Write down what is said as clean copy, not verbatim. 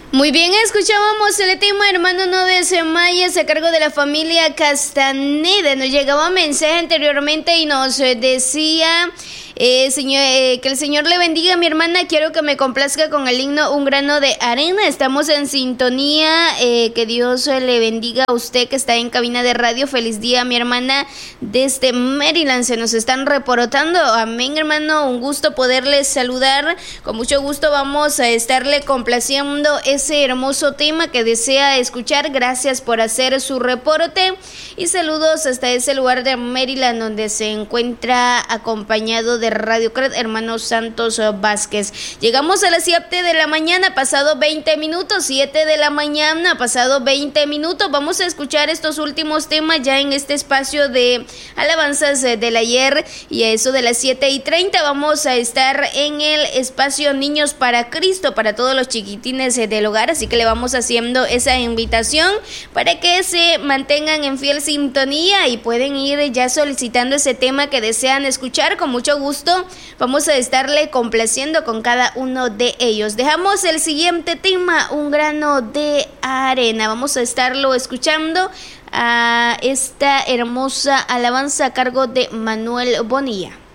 Muy bien, escuchábamos el tema Hermano No Desmayes a cargo de la familia Castaneda. Nos llegaba un mensaje anteriormente y nos decía... Señor, que el Señor le bendiga, mi hermana. Quiero que me complazca con el himno Un Grano de Arena. Estamos en sintonía. Que Dios le bendiga a usted que está en cabina de radio. Feliz día, mi hermana, desde Maryland. Se nos están reportando. Amén, hermano. Un gusto poderles saludar. Con mucho gusto vamos a estarle complaciendo ese hermoso tema que desea escuchar. Gracias por hacer su reporte. Y saludos hasta ese lugar de Maryland donde se encuentra acompañado de Radio Cred, hermano Santos Vázquez. Llegamos a las 7 de la mañana, pasado 20 minutos, 7 de la mañana, pasado 20 minutos. Vamos a escuchar estos últimos temas ya en este espacio de alabanzas del ayer, y a eso de las 7:30 vamos a estar en el espacio Niños para Cristo, para todos los chiquitines del hogar, así que le vamos haciendo esa invitación para que se mantengan en fiel sintonía y pueden ir ya solicitando ese tema que desean escuchar. Con mucho gusto vamos a estarle complaciendo con cada uno de ellos. Dejamos el siguiente tema, Un Grano de Arena. Vamos a estarlo escuchando a esta hermosa alabanza a cargo de Manuel Bonilla.